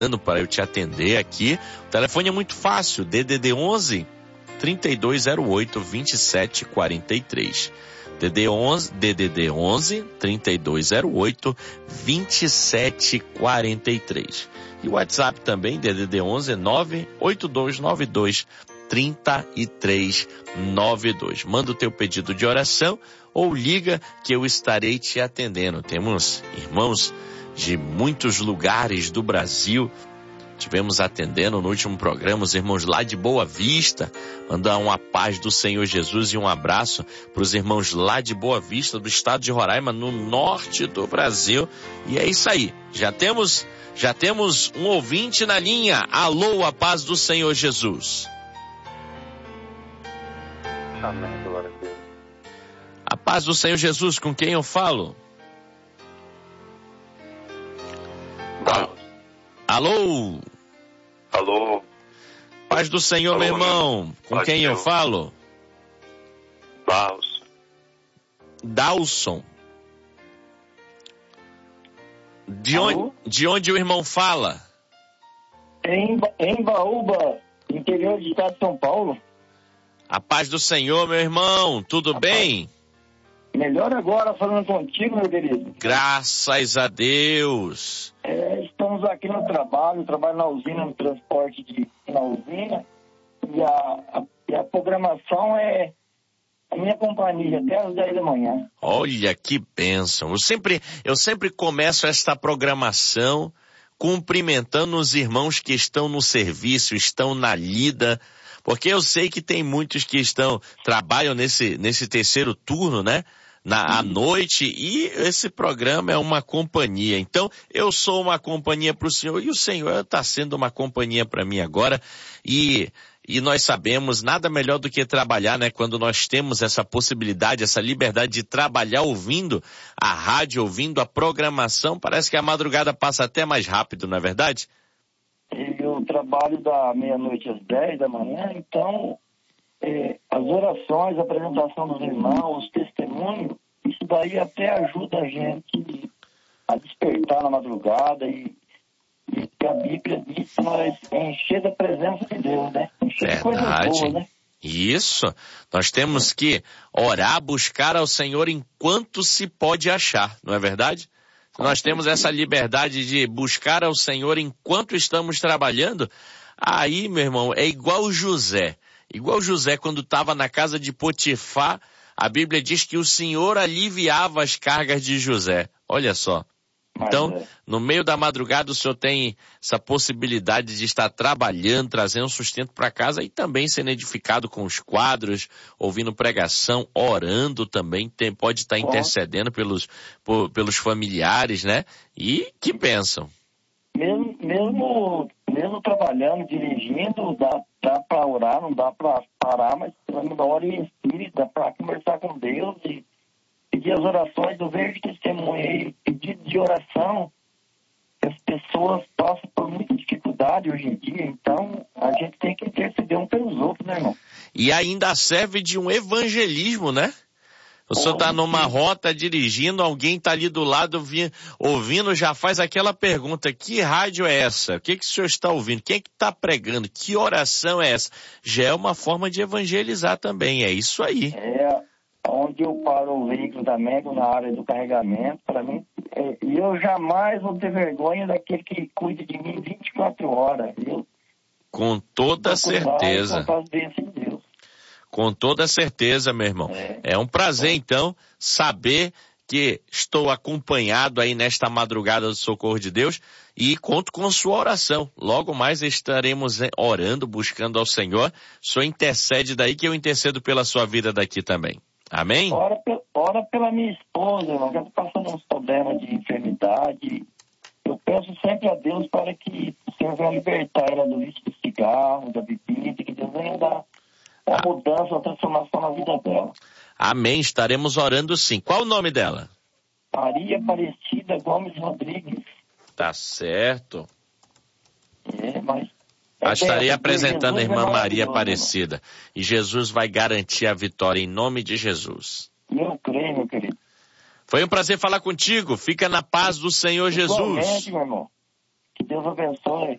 para eu te atender aqui. O telefone é muito fácil, DDD 11 3208 2743. DDD 11 3208 2743. E o WhatsApp também, DDD 11 98292 3392. Manda o teu pedido de oração ou liga que eu estarei te atendendo. Temos irmãos de muitos lugares do Brasil. Tivemos atendendo no último programa os irmãos lá de Boa Vista. Mandar uma paz do Senhor Jesus e um abraço para os irmãos lá de Boa Vista, do estado de Roraima, no norte do Brasil. E é isso aí. Já temos um ouvinte na linha. Alô, a paz do Senhor Jesus. Amém, glória a Deus. A paz do Senhor Jesus, com quem eu falo? Alô? Alô? Paz do Senhor, Alô, meu irmão. Com paz quem eu Deus. falo? Dalson. De onde o irmão fala? Em Baúba, interior do estado de São Paulo. A paz do Senhor, meu irmão. Tudo bem? Melhor agora falando contigo, meu querido. Graças a Deus. Estamos aqui no trabalho na usina, no transporte na usina. E a programação é a minha companhia, até às 10 da manhã. Olha que bênção. Eu sempre começo esta programação cumprimentando os irmãos que estão no serviço, estão na lida, porque eu sei que tem muitos que trabalham nesse terceiro turno, né? À noite, e esse programa é uma companhia. Então, eu sou uma companhia para o Senhor e o Senhor está sendo uma companhia para mim agora. E nós sabemos nada melhor do que trabalhar, né? Quando nós temos essa possibilidade, essa liberdade de trabalhar ouvindo a rádio, ouvindo a programação, parece que a madrugada passa até mais rápido, não é verdade? Eu trabalho da meia-noite às 10 da manhã, então as orações, a apresentação dos irmãos, os testemunhos, isso daí até ajuda a gente a despertar na madrugada e a Bíblia diz que nós encher da presença de Deus, né? Encher de coisas boas, né? Isso. Nós temos que orar, buscar ao Senhor enquanto se pode achar, não é verdade? Nós temos essa liberdade de buscar ao Senhor enquanto estamos trabalhando. Aí, meu irmão, é igual José. Igual José, quando estava na casa de Potifar, a Bíblia diz que o Senhor aliviava as cargas de José. Olha só. Então, no meio da madrugada, o Senhor tem essa possibilidade de estar trabalhando, trazendo sustento para casa e também sendo edificado com os quadros, ouvindo pregação, orando também, pode estar intercedendo pelos familiares, né? E que bênção. Mesmo trabalhando, dirigindo, dá para orar, não dá para parar, mas da hora em espírito, dá para conversar com Deus e pedir as orações. Eu vejo testemunho aí, pedido de oração, que as pessoas passam por muita dificuldade hoje em dia, então a gente tem que interceder um pelos outros, né, irmão? E ainda serve de um evangelismo, né? O senhor está numa rota dirigindo, alguém está ali do lado ouvindo, já faz aquela pergunta: que rádio é essa? O que o senhor está ouvindo? Quem é que está pregando? Que oração é essa? Já é uma forma de evangelizar também, é isso aí. Onde eu paro o veículo também, na área do carregamento, para mim, e eu jamais vou ter vergonha daquele que cuida de mim 24 horas. Com toda certeza. Com toda certeza, meu irmão. É um prazer, então, saber que estou acompanhado aí nesta madrugada do Socorro de Deus e conto com sua oração. Logo mais estaremos orando, buscando ao Senhor. O Senhor intercede daí que eu intercedo pela sua vida daqui também. Amém? Ora pela minha esposa, ela está passando uns problemas de enfermidade. Eu peço sempre a Deus para que o Senhor venha libertar ela do vício do cigarro, da bebida, que Deus venha dar uma mudança, uma transformação na vida dela. Amém, estaremos orando sim. Qual o nome dela? Maria Aparecida Gomes Rodrigues. Tá certo. Mas estarei apresentando a irmã Maria Aparecida. E Jesus vai garantir a vitória em nome de Jesus. Eu creio, meu querido. Foi um prazer falar contigo. Fica na paz do Senhor Jesus. Igualmente, meu irmão. Que Deus abençoe.